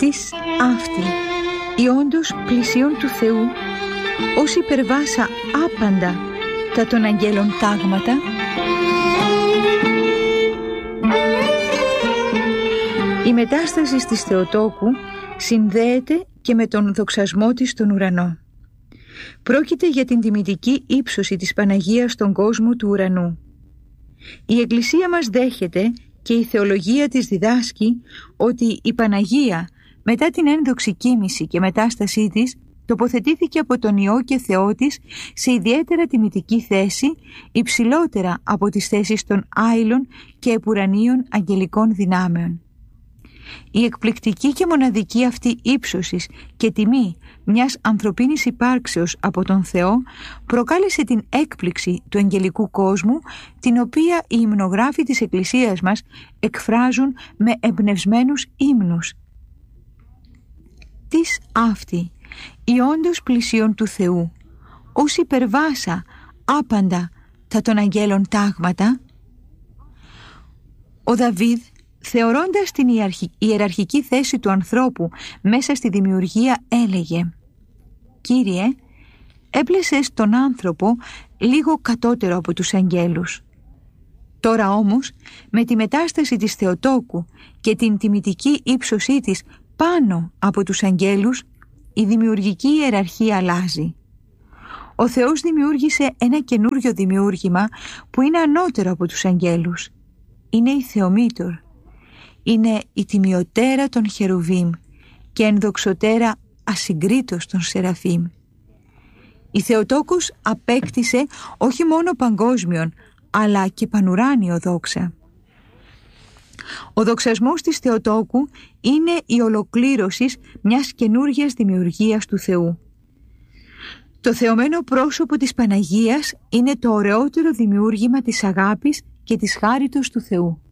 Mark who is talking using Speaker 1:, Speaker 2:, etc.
Speaker 1: Της αυτή, η όντως πλησίον του Θεού, ως υπερβάσα άπαντα τα των αγγέλων τάγματα, η μετάσταση της Θεοτόκου συνδέεται και με τον δοξασμό της στον ουρανό. Πρόκειται για την τιμητική ύψωση της Παναγίας στον κόσμο του ουρανού. Η Εκκλησία μας δέχεται και η θεολογία της διδάσκει ότι η Παναγία μετά την ένδοξη κοίμηση και μετάστασή της τοποθετήθηκε από τον Υιό και Θεό της σε ιδιαίτερα τιμητική θέση, υψηλότερα από τις θέσεις των άειλων και επουρανίων αγγελικών δυνάμεων. Η εκπληκτική και μοναδική αυτή ύψωσης και τιμή μιας ανθρωπίνης υπάρξεως από τον Θεό προκάλεσε την έκπληξη του αγγελικού κόσμου, την οποία οι υμνογράφοι της Εκκλησίας μας εκφράζουν με εμπνευσμένους ύμνους. Της αυτή, η όντως πλησίον του Θεού, ως υπερβάσα άπαντα τα των αγγέλων τάγματα. Ο Δαβίδ, θεωρώντας την ιεραρχική θέση του ανθρώπου μέσα στη δημιουργία, έλεγε: «Κύριε, έπλεσες τον άνθρωπο λίγο κατώτερο από τους αγγέλους». Τώρα όμως, με τη μετάσταση της Θεοτόκου και την τιμητική ύψωσή της πάνω από τους αγγέλους, η δημιουργική ιεραρχία αλλάζει. Ο Θεός δημιούργησε ένα καινούριο δημιούργημα που είναι ανώτερο από τους αγγέλους. Είναι η Θεομήτωρ. Είναι η τιμιωτέρα των Χερουβίμ και ενδοξωτέρα ασυγκρίτως των Σεραφείμ. Η Θεοτόκος απέκτησε όχι μόνο παγκόσμιον, αλλά και πανουράνιο δόξα. Ο δοξασμός της Θεοτόκου είναι η ολοκλήρωση μιας καινούργιας δημιουργίας του Θεού. Το θεωμένο πρόσωπο της Παναγίας είναι το ωραιότερο δημιούργημα της αγάπης και της χάριτος του Θεού.